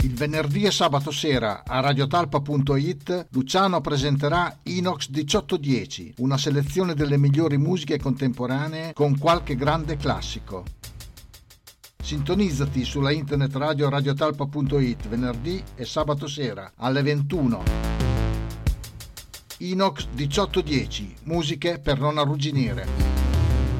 Il venerdì e sabato sera a radiotalpa.it Luciano presenterà Inox 1810, una selezione delle migliori musiche contemporanee con qualche grande classico. Sintonizzati sulla internet radio radiotalpa.it venerdì e sabato sera alle 21. Inox 1810, musiche per non arrugginire.